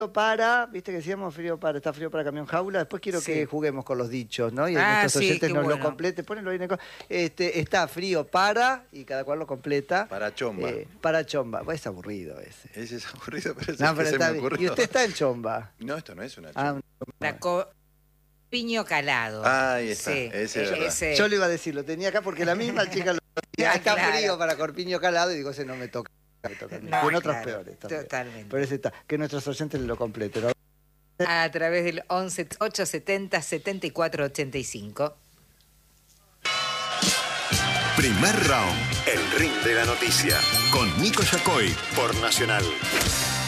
para, viste que decíamos frío para, está frío para camión jaula. Después quiero que juguemos con los dichos, ¿no? Y nuestros oyentes nos lo completen. Ponelo ahí en está frío para, y cada cual lo completa. Para chomba. Para chomba. Pues es aburrido ese. Ese es aburrido, pero No, pero se me ocurrió. Y usted está en chomba. No, esto no es una chomba. Corpiño calado. Ahí está, ese. Yo le iba a decir, lo tenía acá porque la misma chica lo decía. Está frío para corpiño calado, y digo, ese no me toca. No, y en otros peores también. Totalmente. Pero ese está. Que nuestros oyentes lo completen, ¿no? A través del 11 870 74 85. Primer round. El ring de la noticia. Con Nico Yacoy por Nacional.